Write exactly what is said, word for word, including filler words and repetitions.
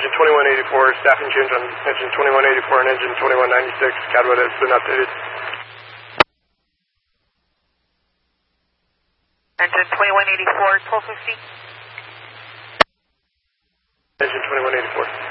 engine twenty-one eighty-four, staffing change on engine twenty-one eighty-four and engine twenty-one ninety-six. Cadwood has been updated. Engine twenty-one eighty-four, twelve fifty. Engine twenty-one eighty-four.